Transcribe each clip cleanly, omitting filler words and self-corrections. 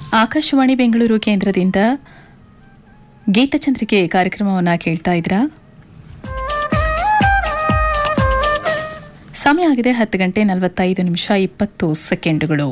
ಆಕಾಶವಾಣಿ ಬೆಂಗಳೂರು ಕೇಂದ್ರದಿಂದ ಗೀತಚಂದ್ರಿಕೆ ಕಾರ್ಯಕ್ರಮವನ್ನು ಕೇಳ್ತಾ ಇದ್ರಾ? ಸಮಯ ಆಗಿದೆ 10:45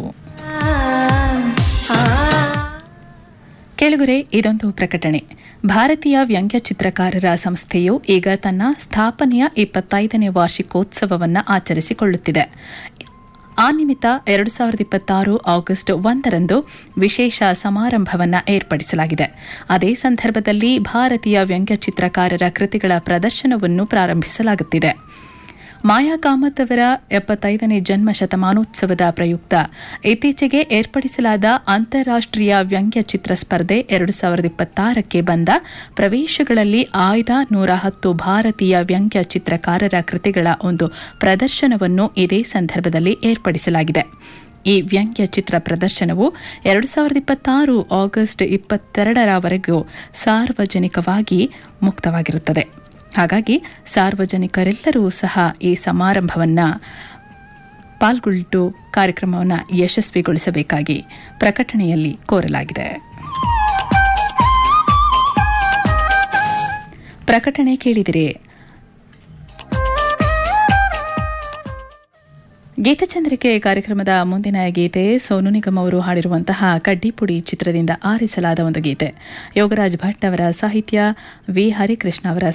ಕೆಳಗುರೆ ಇದೊಂದು ಪ್ರಕಟಣೆ. ಭಾರತೀಯ ವ್ಯಂಗ್ಯ ಚಿತ್ರಕಾರರ ಸಂಸ್ಥೆಯು ಈಗ ತನ್ನ ಸ್ಥಾಪನೆಯ 25ನೇ ವಾರ್ಷಿಕೋತ್ಸವವನ್ನು ಆಚರಿಸಿಕೊಳ್ಳುತ್ತಿದೆ. ಆ ನಿಮಿತ್ತ 2026 ಆಗಸ್ಟ್ 1ರಂದು ವಿಶೇಷ ಸಮಾರಂಭವನ್ನು ಏರ್ಪಡಿಸಲಾಗಿದೆ. ಅದೇ ಸಂದರ್ಭದಲ್ಲಿ ಭಾರತೀಯ ವ್ಯಂಗ್ಯ ಚಿತ್ರಕಾರರ ಕೃತಿಗಳ ಪ್ರದರ್ಶನವನ್ನು ಪ್ರಾರಂಭಿಸಲಾಗುತ್ತಿದೆ. ಮಾಯಾ ಕಾಮತ್ ಅವರ 75ನೇ ಜನ್ಮ ಶತಮಾನೋತ್ಸವದ ಪ್ರಯುಕ್ತ ಇತ್ತೀಚೆಗೆ ಏರ್ಪಡಿಸಲಾದ ಅಂತಾರಾಷ್ಟ್ರೀಯ ವ್ಯಂಗ್ಯ ಚಿತ್ರ ಸ್ಪರ್ಧೆ 2026ಕ್ಕೆ ಬಂದ ಪ್ರವೇಶಗಳಲ್ಲಿ ಆಯ್ದ 110 ಭಾರತೀಯ ವ್ಯಂಗ್ಯ ಚಿತ್ರಕಾರರ ಕೃತಿಗಳ ಒಂದು ಪ್ರದರ್ಶನವನ್ನು ಇದೇ ಸಂದರ್ಭದಲ್ಲಿ ಏರ್ಪಡಿಸಲಾಗಿದೆ. ಈ ವ್ಯಂಗ್ಯ ಚಿತ್ರ ಪ್ರದರ್ಶನವು 2026 ಆಗಸ್ಟ್ 22ರವರೆಗೂ ಸಾರ್ವಜನಿಕವಾಗಿ ಮುಕ್ತವಾಗಿರುತ್ತದೆ. ಹಾಗಾಗಿ ಸಾರ್ವಜನಿಕರೆಲ್ಲರೂ ಸಹ ಈ ಸಮಾರಂಭವನ್ನು ಪಾಲ್ಗೊಳ್ಳು ಕಾರ್ಯಕ್ರಮವನ್ನು ಯಶಸ್ವಿಗೊಳಿಸಬೇಕಾಗಿ ಪ್ರಕಟಣೆಯಲ್ಲಿ ಕೋರಲಾಗಿದೆ. ಪ್ರಕಟಣೆ ಕೇಳಿದಿರಿ. ಗೀತಚಂದ್ರಿಕೆ ಕಾರ್ಯಕ್ರಮದ ಮುಂದಿನ ಗೀತೆ ಸೋನು ನಿಗಮ್ ಅವರು ಹಾಡಿರುವಂತಹ ಕಡ್ಡಿಪುಡಿ ಚಿತ್ರದಿಂದ ಆರಿಸಲಾದ ಒಂದು ಗೀತೆ. ಯೋಗರಾಜ್ ಭಟ್ ಅವರ ಸಾಹಿತ್ಯ, ವಿ ಹರಿಕೃಷ್ಣ ಅವರ